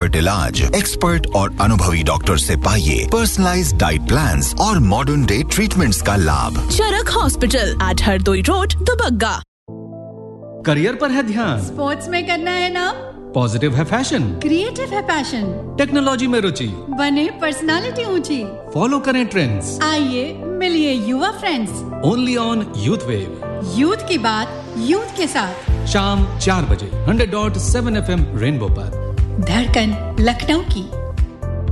Expert इलाज, expert और अनुभवी डॉक्टर से पाइए पर्सनलाइज्ड डाइट प्लान्स और मॉडर्न डे ट्रीटमेंट्स का लाभ। चरक hospital eight Hardoi road, Dubagga. Career पर है ध्यान, स्पोर्ट्स में करना है ना, पॉजिटिव है फैशन, क्रिएटिव है पैशन, टेक्नोलॉजी में रुचि, बने पर्सनालिटी ऊंची, फॉलो करें ट्रेंड्स। आइए मिलिए युवा friends, only on youth wave. Youth की बात यूथ के साथ, शाम 4 बजे 100.7 FM रेनबो पर। धड़कन लखनऊ की।